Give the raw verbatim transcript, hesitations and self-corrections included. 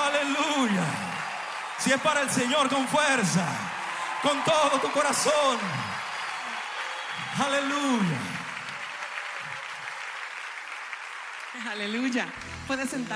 Aleluya. Si es para el Señor, con fuerza, con todo tu corazón. Aleluya. Aleluya. Puedes sentar.